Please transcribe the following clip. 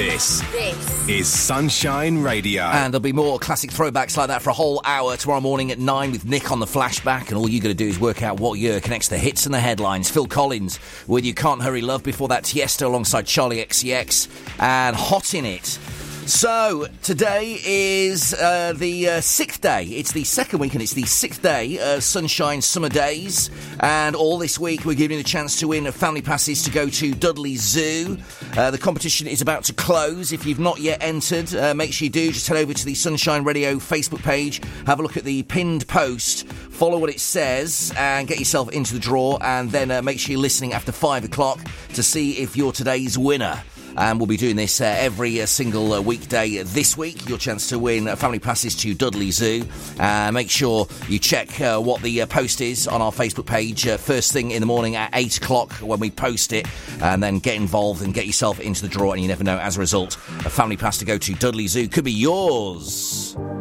This is Sunshine Radio. And there'll be more classic throwbacks like that for a whole hour tomorrow morning at 9 with Nick on the flashback. And all you got to do is work out what year connects the hits and the headlines. Phil Collins with You Can't Hurry Love. Before that, Tiesto alongside Charlie XCX and Hot In It. So, today is the sixth day. It's the second week and it's the sixth day of Sunshine Summer Days. And all this week we're giving you the chance to win family passes to go to Dudley Zoo. The competition is about to close. If you've not yet entered, make sure you do. Just head over to the Sunshine Radio Facebook page, have a look at the pinned post, follow what it says and get yourself into the draw. And then make sure you're listening after 5 o'clock to see if you're today's winner. And we'll be doing this every single weekday this week. Your chance to win family passes to Dudley Zoo. Make sure you check what the post is on our Facebook page first thing in the morning at 8 o'clock when we post it. And then get involved and get yourself into the draw. And you never know, as a result, a family pass to go to Dudley Zoo could be yours.